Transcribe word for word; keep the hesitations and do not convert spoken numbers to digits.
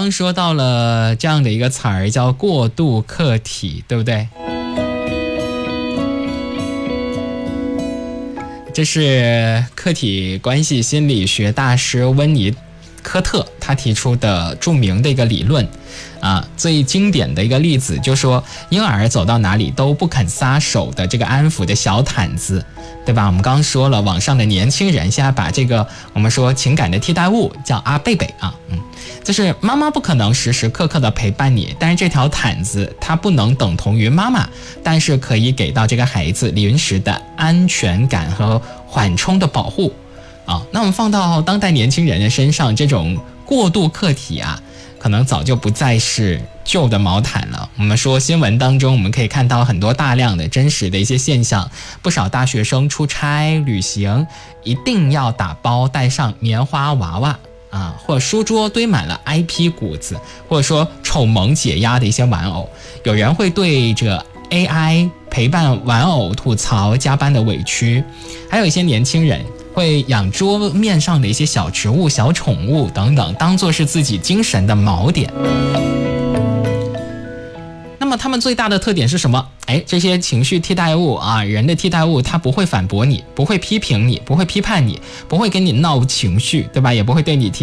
刚说到了这样的一个词儿叫过度客体，对不对？这是客体关系心理学大师温尼科特他提出的著名的一个理论啊，最经典的一个例子就是说，婴儿走到哪里都不肯撒手的这个安抚的小毯子，对吧？我们刚刚说了，网上的年轻人现在把这个我们说情感的替代物叫阿贝贝啊，嗯，就是妈妈不可能时时刻刻的陪伴你，但是这条毯子它不能等同于妈妈，但是可以给到这个孩子临时的安全感和缓冲的保护啊。那我们放到当代年轻人的身上，这种过度客体啊，可能早就不再是旧的毛毯了。我们说新闻当中我们可以看到很多大量的真实的一些现象，不少大学生出差旅行一定要打包带上棉花娃娃啊，或者书桌堆满了 I P 谷子，或者说丑萌解压的一些玩偶。有人会对着 A I 陪伴玩偶吐槽加班的委屈，还有一些年轻人会养桌面上的一些小植物、小宠物等等，当作是自己精神的锚点。那么他们最大的特点是什么？哎，这些情绪替代物啊，人的替代物，它不会反驳你，不会批评你，不会批判你，不会跟你闹情绪，对吧？也不会对你提